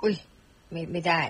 อุ้ยไม่ได้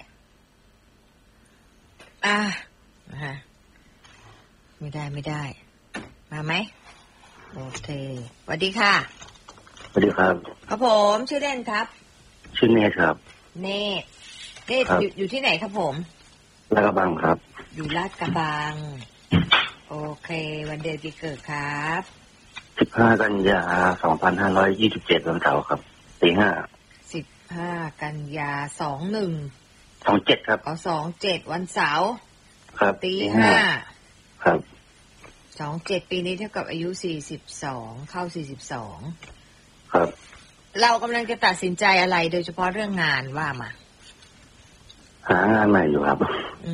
นะคะไม่ได้มาไหมโอเคสวัสดีค่ะสวัสดีครับครับผมชื่อเล่นครับชื่อเนธครับเนธอยู่ที่ไหนครับผมลาดกระบังครับอยู่ลาดกระบังโอเควันเดือนปีเกิดครับ 15 กันยา 2527วันเสาร์ครับตีห้า 15 กันยา 27ครับ 27วันเสาร์ครับตีห้าครับ 27ปีนี้เท่ากับอายุ42เข้า42 ครับเรากำลังจะตัดสินใจอะไรโดยเฉพาะเรื่องงานว่ามาหางานใหม่อยู่ครับ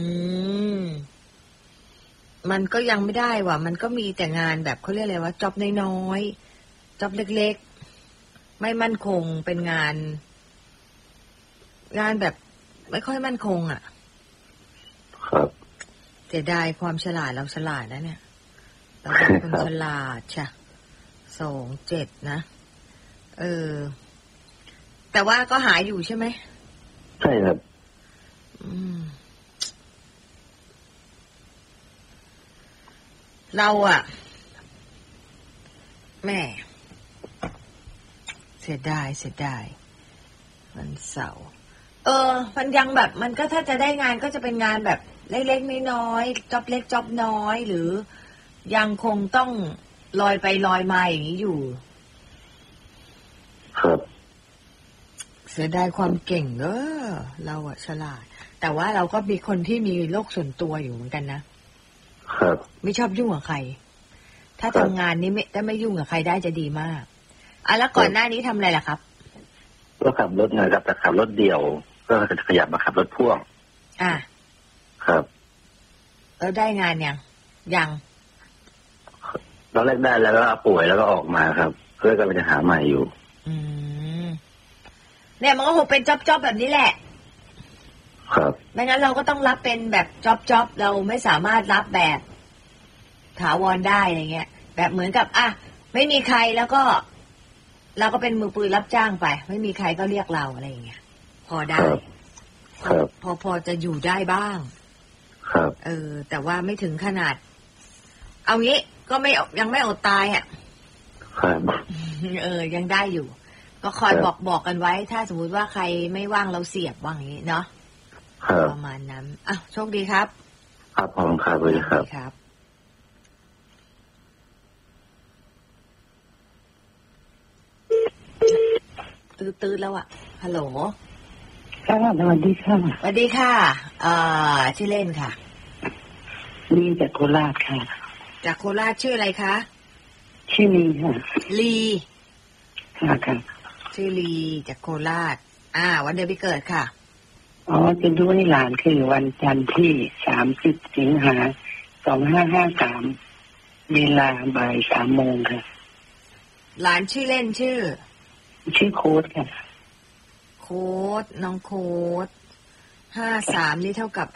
มันก็ยังไม่ได้ว่ะมันก็มีแต่งานแบบเขาเรียกอะไรว่าจ็อบน้อยๆจ็อบเล็กๆไม่มั่นคงเป็นงานแบบไม่ค่อยมั่นคงอ่ะครับเสียดายความฉลาดเราฉลาดนะเนี่ยเราเป็นคนฉลาดใช่27นะแต่ว่าก็หาอยู่ใช่ไหมใช่ครับเราอ่ะแม่เสียดายวันเสาร์มันยังแบบมันก็ถ้าจะได้งานก็จะเป็นงานแบบเล็กๆน้อยๆจ็อบเล็กจ็อบน้อยหรือยังคงต้องลอยไปลอยมาอย่างนี้อยู่ครับเสียดายความเก่งเราอะฉลาดแต่ว่าเราก็มีคนที่มีโลกส่วนตัวอยู่เหมือนกันนะครับไม่ชอบยุ่งกับใครถ้าทำงานนี้ไม่ยุ่งกับใครได้จะดีมากแล้วก่อนหน้านี้ทำอะไรล่ะครับก็ขับรถนะครับแต่ขับรถเดี่ยวก็จะขยับมาขับรถพ่วงครับแล้วได้งานยังตอนแรกได้แล้วก็ป่วยแล้วก็ออกมาครับเพื่อก็จะหาใหม่อยู่เนี่ยมันก็คงเป็นจ็อบแบบนี้แหละครับไม่งั้นเราก็ต้องรับเป็นแบบจ็อบเราไม่สามารถรับแบบถาวรได้อะไรเงี้ยแบบเหมือนกับไม่มีใครแล้วก็เราก็เป็นมือปืนรับจ้างไปไม่มีใครก็เรียกเราอะไรอย่างเงี้ยพอได้พอจะอยู่ได้บ้างครับแต่ว่าไม่ถึงขนาดเอางี้ก็ยังไม่อดตายครับยังได้อยู่ก็คอยบอกกันไว้ถ้าสมมุติว่าใครไม่ว่างเราเสียบว่างอย่างนี้เนาะประมาณนั้นโชคดีครับครับขอบคุณครับเลยครับตื้อแล้วฮัลโหลค่ะสวัสดีค่ะสวัสดีค่ะชื่อเล่นค่ะลีจากโคราชค่ะจากโคราชชื่ออะไรคะชื่อลีค่ะลีค่ะชื่อลีจากโคราชวันเดือนปีเกิดค่ะจะด้วยหลานคือวันจันทร์ที่30 สิงหาคม 2553เวลาบ่าย 3 โมงค่ะหลานชื่อเล่นชื่อโค้ดค่ะโค้ดน้องโค้ด53นี่เท่ากับ